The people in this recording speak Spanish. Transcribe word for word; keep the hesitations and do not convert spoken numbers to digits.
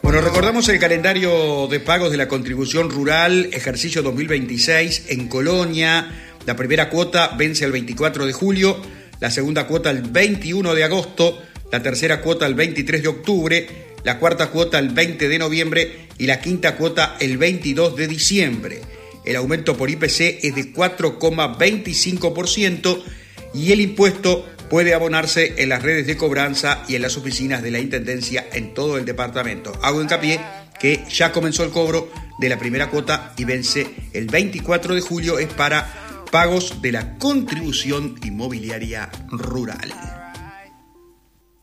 Bueno, recordamos el calendario de pagos de la contribución rural, ejercicio dos mil veintiséis, en Colonia. La primera cuota vence el veinticuatro de julio, la segunda cuota el veintiuno de agosto, la tercera cuota el veintitrés de octubre, la cuarta cuota el veinte de noviembre y la quinta cuota el veintidós de diciembre. El aumento por I P C es de cuatro coma veinticinco por ciento y el impuesto puede abonarse en las redes de cobranza y en las oficinas de la Intendencia en todo el departamento. Hago hincapié que ya comenzó el cobro de la primera cuota y vence el veinticuatro de julio, es para pagos de la contribución inmobiliaria rural.